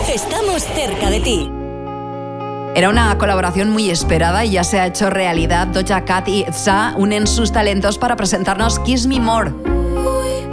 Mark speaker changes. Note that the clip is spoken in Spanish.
Speaker 1: Estamos cerca de ti.
Speaker 2: Era una colaboración muy esperada y ya se ha hecho realidad. Doja Cat y Itza unen sus talentos para presentarnos Kiss Me More.